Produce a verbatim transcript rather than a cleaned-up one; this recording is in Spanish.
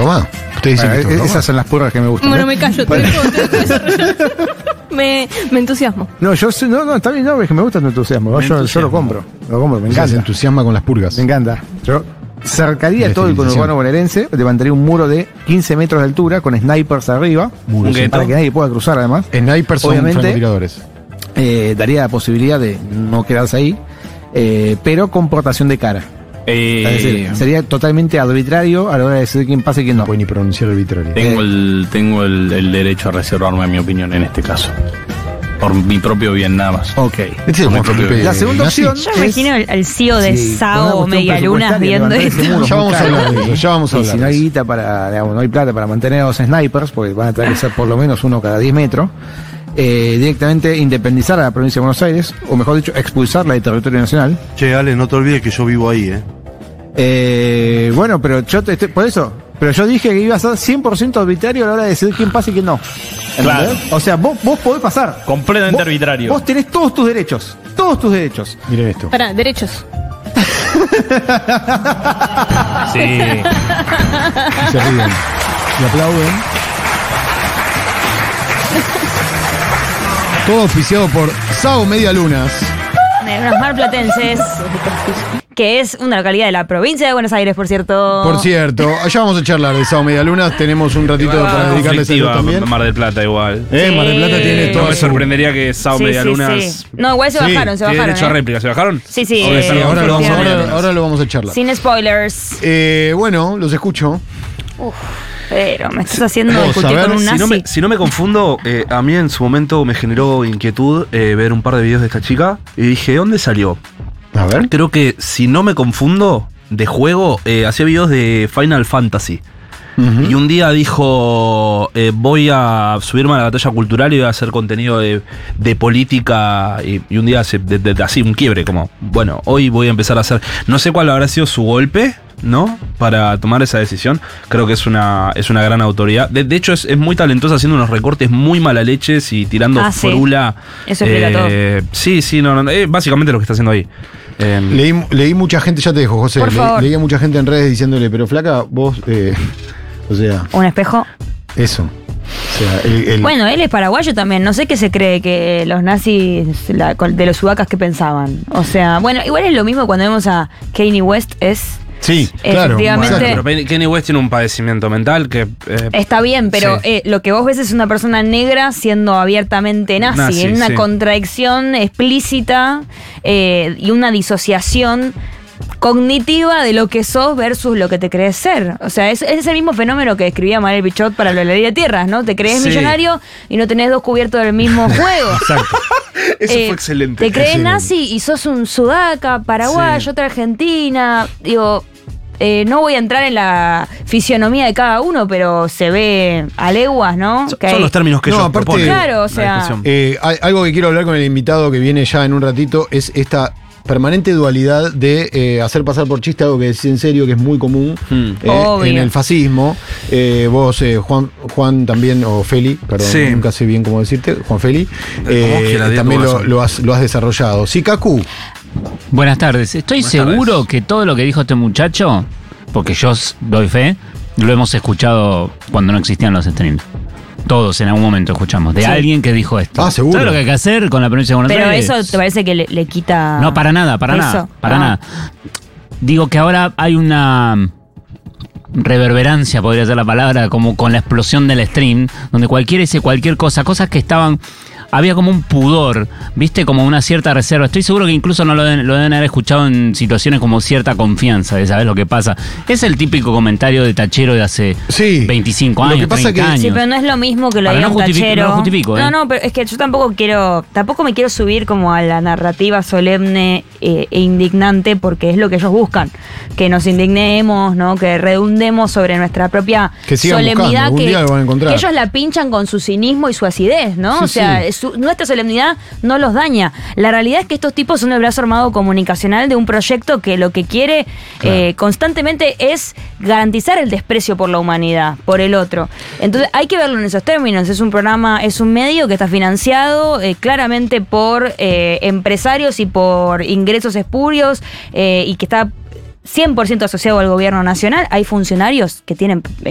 broma? Ustedes dicen Ah, que esto es broma. esas son las purgas que me gustan. Bueno, ¿eh? me callo, te dejo, te dejo desarrollar. me, me entusiasmo. No, yo sé- no, no, está bien, no, es que me gusta tu entusiasmo. Me Yo, yo entusiasmo. lo compro. Lo compro, me O sea, se encanta. entusiasma con las purgas. Me encanta. Yo cercaría De todo el definición. conurbano bonaerense, levantaría un muro de quince metros de altura con snipers arriba, Muros, Un sí. gueto. para que nadie pueda cruzar además. Snipers son Obviamente- francotiradores. Eh, daría la posibilidad de no quedarse ahí, eh, pero con portación de cara. Eh, Es decir, sería totalmente arbitrario a la hora de decidir quién pasa y quién no. No puede ni pronunciar arbitrario. tengo el, tengo el, el derecho a reservarme mi opinión en este caso. Por mi propio bien, nada más. Ok. Este es el Como Felipe propio- La segunda nazi. opción Yo me es- imagino al, al C E O de Sí, Sao con una o cuestión Medialunas presupuestaria, viendo levantar ese esto. muro Ya vamos a muy caro. hablar de eso, ya vamos a Y hablar si no de hay eso. guita para, digamos, no hay plata para mantener a los snipers, porque van a tener que ser por lo menos uno cada diez metros, eh, directamente independizar a la provincia de Buenos Aires, o mejor dicho, expulsarla del territorio nacional. Che, Ale, no te olvides que yo vivo ahí, ¿eh? Eh, bueno, pero yo te, te- por eso, pero yo dije que iba a ser cien por ciento arbitrario a la hora de decidir quién pasa y quién no. ¿Entendés? Claro. O sea, vos, vos podés pasar. Completamente Vos- arbitrario. Vos tenés todos tus derechos. Todos tus derechos. Miren esto. Pará, derechos. Sí. Y se ríen. Y aplauden. Todo auspiciado por Sao Medialunas. De unos marplatenses, que es una localidad de la provincia de Buenos Aires, por cierto. Por cierto, allá vamos a charlar de Sao Medialunas. Tenemos un ratito para dedicarles a ellos Conflictiva, también. Mar del Plata igual. Eh, Mar del Plata Sí. tiene No todo me su- sorprendería que Sao Sí, sí, Medialunas sí. No, igual se Sí, bajaron, se tiene bajaron. derecho a ¿eh? réplica. ¿Se bajaron? Sí, sí. Ok, eh, Sí, perdón, ahora, lo vamos a, perdón. ahora, ahora lo vamos a charlar. Sin spoilers. Eh, bueno, los escucho. Uf, pero me estás haciendo Vamos a discutir ver con un Si nazi. no, me, si no me confundo, eh, a mí en su momento me generó inquietud eh, ver un par de videos de esta chica y dije, ¿dónde salió? A ver. Creo que, si no me confundo, de juego, eh, hacía videos de Final Fantasy. Ujú. Y un día dijo, eh, voy a subirme a la batalla cultural y voy a hacer contenido de, de política. Y, y un día hace de- de- de- así, un quiebre, como, bueno, hoy voy a empezar a hacer... No sé cuál habrá sido su golpe, ¿no? Para tomar esa decisión. Creo que es una, es una gran autoridad. De, de hecho, es, es muy talentosa haciendo unos recortes muy mala leches y tirando Ah, sí. frula. Eso explica todo. Sí, sí, no, no, eh, básicamente lo que está haciendo ahí. Eh, Leí, leí mucha gente, ya te dejo, José. Por Le- favor. leí a mucha gente en redes diciéndole, pero flaca, vos, eh, o sea, Un espejo. eso. O sea, el, el- Bueno, él es paraguayo también. No sé qué se cree que los nazis, la- de los sudacas que pensaban. O sea, bueno, igual es lo mismo cuando vemos a Kanye West. Es sí, claro. efectivamente- exacto. pero Kanye West tiene un padecimiento mental que... eh, Está bien, pero Sí. eh, lo que vos ves es una persona negra siendo abiertamente nazi, Nazi, en una sí. contradicción explícita eh, y una disociación cognitiva de lo que sos versus lo que te crees ser. O sea, es, es el mismo fenómeno que describía Manuel Pichot para la ley de tierras, ¿no? Te crees Sí. millonario y no tenés dos cubiertos del mismo juego. Exacto. Eso Eh, fue excelente. Te crees Excelente. nazi y sos un sudaca, paraguayo, Sí. otra argentina. Digo, eh, no voy a entrar en la fisionomía de cada uno, pero se ve a leguas, ¿no? Son, Que son hay- los términos que No, ellos aparte- proponen. Claro, o la sea- discusión. Eh, hay- algo que quiero hablar con el invitado que viene ya en un ratito es esta permanente dualidad de eh, hacer pasar por chiste algo que es en serio, que es muy común Hmm. eh, Obvio. en el fascismo. Eh, vos, eh, Juan, Juan también, o Feli, perdón, Sí. nunca sé bien cómo decirte, Juan Feli, eh, Como quiera, di tu también lo, corazón. lo has, lo has desarrollado. Sí, Kaku. Buenas tardes. Estoy Buenas seguro tardes. que todo lo que dijo este muchacho, porque yo s- doy fe, lo hemos escuchado cuando no existían los streams. Todos en algún momento escuchamos de Sí. alguien que dijo esto. Ah, seguro. ¿Sabes lo que hay que hacer con la provincia de Buenos Pero Aires? eso te parece que le, le quita. No, para nada, para eso? nada, para Ah. nada. Digo que ahora hay una reverberancia, podría ser la palabra, como con la explosión del stream, donde cualquiera dice cualquier cosa, cosas que estaban... Había como un pudor, viste, como una cierta reserva. Estoy seguro que incluso no lo deben, lo deben haber escuchado en situaciones como cierta confianza de saber lo que pasa. Es el típico comentario de tachero de hace Sí. veinticinco Lo años, que pasa treinta que- años. Sí, pero no es lo mismo que lo Para diga no un justific- tachero. no lo justifico, ¿eh? No, no, pero es que yo tampoco quiero, tampoco me quiero subir como a la narrativa solemne eh, e indignante, porque es lo que ellos buscan, que nos indignemos, ¿no? Que redundemos sobre nuestra propia Que sigan solemnidad, buscando, algún que, día lo van a encontrar. que ellos la pinchan con su cinismo y su acidez, ¿no? Sí, o sea, sí. su- nuestra solemnidad no los daña. La realidad es que estos tipos son el brazo armado comunicacional de un proyecto que lo que quiere eh, constantemente es garantizar el desprecio por la humanidad, por el otro. Entonces hay que verlo en esos términos. Es un programa, es un medio que está financiado eh, claramente por eh, empresarios y por ingresos espurios eh, y que está cien por ciento asociado al gobierno nacional. Hay funcionarios que tienen